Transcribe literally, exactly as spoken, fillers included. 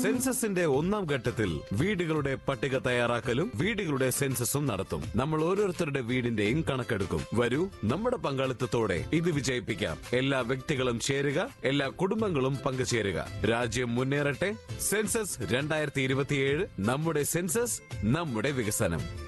സെൻസസിന്റെ ഒന്നാം ഘട്ടത്തിൽ വീടുകളുടെ പട്ടിക തയ്യാറാക്കലും വീടുകളുടെ സെൻസസും നടത്തും. നമ്മൾ ഓരോരുത്തരുടെ വീടിന്റെയും കണക്കെടുക്കും. വരൂ, നമ്മുടെ പങ്കാളിത്തത്തോടെ ഇത് വിജയിപ്പിക്കാം. എല്ലാ വ്യക്തികളും ചേരുക, എല്ലാ കുടുംബങ്ങളും പങ്കുചേരുക. രാജ്യം മുന്നേറട്ടെ. സെൻസസ് രണ്ടായിരത്തി ഇരുപത്തിയേഴ്, നമ്മുടെ സെൻസസ്, നമ്മുടെ വികസനം.